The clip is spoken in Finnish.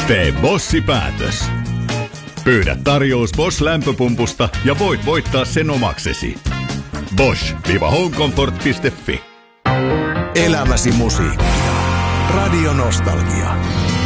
Tee Bossi-päätös. Pyydä tarjous Bosch-lämpöpumpusta ja voit voittaa sen omaksesi. Bosch-homecomfort.fi. Elämäsi musiikkia. Radio Nostalgia.